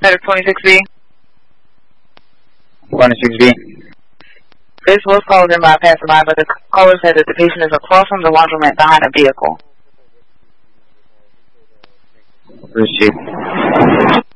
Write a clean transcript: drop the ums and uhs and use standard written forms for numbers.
Medic 26B. 26B. This was called in by a passerby, but the caller said that the patient is across from the laundromat behind a vehicle. Received.